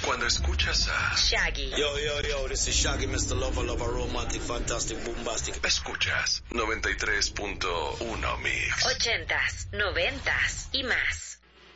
Cuando escuchas a Shaggy. Yo, this is Shaggy, Mr. Lover, romantic, fantastic, bombastic. Escuchas 93.1 Mix. 80s, 90s y más.